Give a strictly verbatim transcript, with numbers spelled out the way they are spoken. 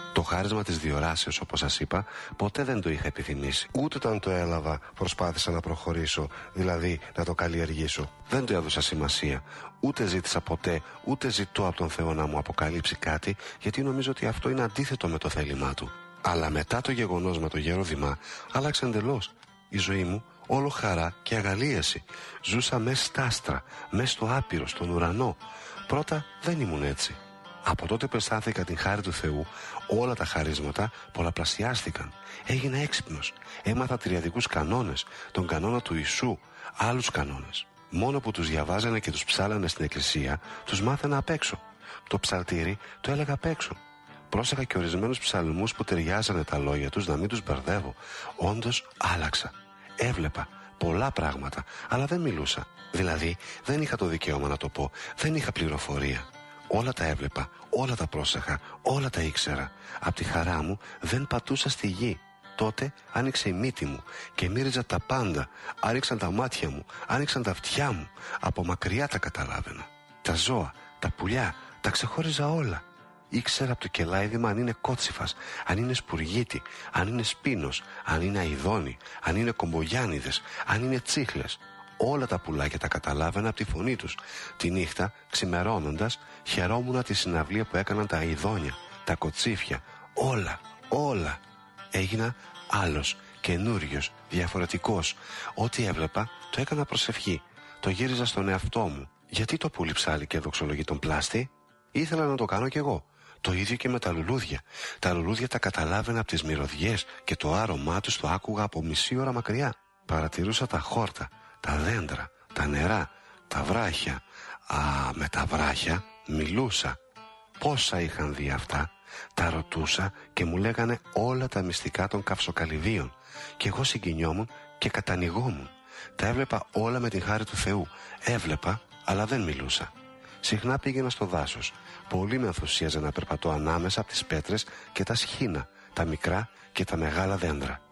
Το χάρισμα της διοράσεως, όπως σας είπα, ποτέ δεν το είχα επιθυμήσει. Ούτε όταν το έλαβα προσπάθησα να προχωρήσω, δηλαδή να το καλλιεργήσω. Δεν το έδωσα σημασία. Ούτε ζήτησα ποτέ, ούτε ζητώ από τον Θεό να μου αποκαλύψει κάτι, γιατί νομίζω ότι αυτό είναι αντίθετο με το θέλημά του. Αλλά μετά το γεγονός με το γέροδημά, άλλαξε εντελώς. Η ζωή μου όλο χαρά και αγαλίαση. Ζούσα μέσα στα άστρα, μέσα στο άπειρο, στον ουρανό. Πρώτα δεν ήμουν έτσι. Από τότε που αισθάνθηκα την χάρη του Θεού, όλα τα χαρίσματα πολλαπλασιάστηκαν. Έγινα έξυπνος. Έμαθα τριαδικούς κανόνες, τον κανόνα του Ιησού, άλλους κανόνες. Μόνο που τους διαβάζανε και τους ψάλανε στην εκκλησία, τους μάθαινα απ' έξω. Το ψαλτήρι το έλεγα απ' έξω. Πρόσεχα και ορισμένους ψαλμούς που ταιριάζανε τα λόγια τους, να μην τους μπερδεύω. Όντως άλλαξα. Έβλεπα πολλά πράγματα, αλλά δεν μιλούσα. Δηλαδή δεν είχα το δικαίωμα να το πω, δεν είχα πληροφορία. Όλα τα έβλεπα, όλα τα πρόσεχα, όλα τα ήξερα. Απ' τη χαρά μου δεν πατούσα στη γη. Τότε άνοιξε η μύτη μου και μύριζα τα πάντα. Άνοιξαν τα μάτια μου, άνοιξαν τα αυτιά μου. Από μακριά τα καταλάβαινα. Τα ζώα, τα πουλιά, τα ξεχώριζα όλα. Ήξερα από το κελάιδημα αν είναι κότσιφας, αν είναι σπουργίτη, αν είναι σπίνος, αν είναι αηδόνι, αν είναι κομπογιάνιδες, αν είναι τσίχλες. Όλα τα πουλάκια τα καταλάβαινα από τη φωνή τους. Τη νύχτα, ξημερώνοντας, χαιρόμουνα τη συναυλία που έκαναν τα αηδόνια, τα κοτσίφια. Όλα, όλα. Έγινα άλλος, καινούριος, διαφορετικός. Ό,τι έβλεπα το έκανα προσευχή. Το γύριζα στον εαυτό μου. Γιατί το πουλί ψάλλει και δοξολογεί τον πλάστη? Ήθελα να το κάνω κι εγώ. Το ίδιο και με τα λουλούδια. Τα λουλούδια τα καταλάβαινα από τις μυρωδιές και το άρωμά τους το άκουγα από μισή ώρα μακριά. Παρατηρούσα τα χόρτα, τα δέντρα, τα νερά, τα βράχια. Α, με τα βράχια μιλούσα. Πόσα είχαν δει αυτά? Τα ρωτούσα και μου λέγανε όλα τα μυστικά των καυσοκαλυδίων. Και εγώ συγκινιόμουν και κατανοιγόμουν. Τα έβλεπα όλα με την χάρη του Θεού. Έβλεπα, αλλά δεν μιλούσα. Συχνά πήγαινα στο δάσος. Πολύ με ενθουσίαζε να περπατώ ανάμεσα από τις πέτρες και τα σχήνα, τα μικρά και τα μεγάλα δέντρα.